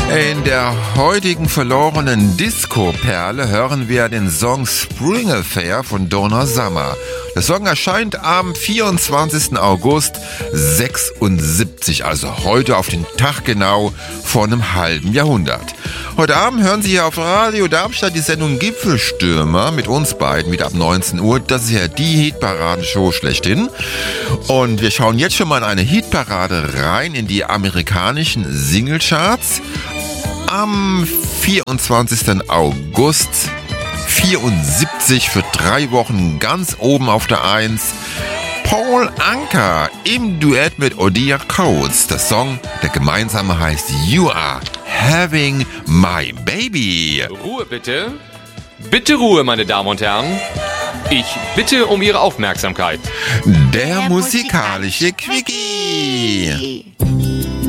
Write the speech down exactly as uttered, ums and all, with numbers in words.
In der heutigen verlorenen Disco-Perle hören wir den Song Spring Affair von Donna Summer. Der Song erscheint am vierundzwanzigsten August sechsundsiebzig, also heute auf den Tag genau vor einem halben Jahrhundert. Heute Abend hören Sie hier auf Radio Darmstadt die Sendung Gipfelstürmer mit uns beiden wieder ab neunzehn Uhr. Das ist ja die Hitparadenshow schlechthin. Und wir schauen jetzt schon mal in eine Hitparade rein, in die amerikanischen Singlecharts. Am vierundzwanzigsten August vierundsiebzig für drei Wochen ganz oben auf der eins. Paul Anka im Duett mit Odia Coates. Der Song, der gemeinsame heißt You Are Having My Baby. Ruhe bitte. Bitte Ruhe, meine Damen und Herren. Ich bitte um Ihre Aufmerksamkeit. Der musikalische Quickie.